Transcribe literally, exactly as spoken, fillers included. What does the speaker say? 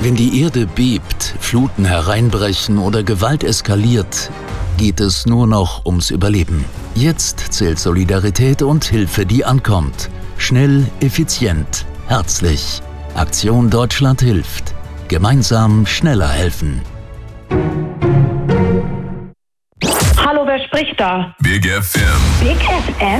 Wenn die Erde bebt, Fluten hereinbrechen oder Gewalt eskaliert, geht es nur noch ums Überleben. Jetzt zählt Solidarität und Hilfe, die ankommt. Schnell, effizient, herzlich. Aktion Deutschland hilft. Gemeinsam schneller helfen. Hallo, wer spricht da? Big F M. Big F M?